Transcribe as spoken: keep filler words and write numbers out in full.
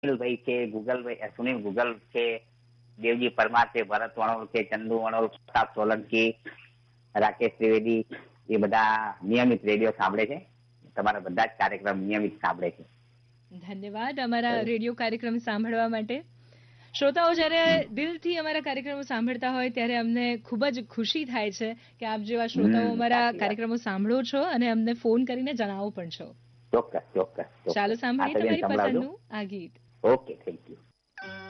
સુનિલભાઈ છે, ગુગલભાઈ સુનિલ ગુગલ છે, દેવજી પરમાર છે, ભરત વણોલ છે, ચંદુ વણોલ, પ્રતાપ સોલંકી, રાકેશ ત્રિવેદી, એ બધા નિયમિત રેડિયો સાંભળે છે. તમારા બધા જ કાર્યક્રમ નિયમિત સાંભળે છે. ધન્યવાદ અમારા રેડિયો કાર્યક્રમ સાંભળવા માટે. શ્રોતાઓ જ્યારે દિલથી અમારા કાર્યક્રમો સાંભળતા હોય ત્યારે અમને ખૂબ જ ખુશી થાય છે કે આપ જેવા શ્રોતાઓ અમારા કાર્યક્રમો સાંભળો છો અને અમને ફોન કરીને જણાવો પણ છો. ચોક્કસ ચોક્કસ. ચાલો સાંભળીએ તમારી પસંદનું આ ગીત. Okay, thank you.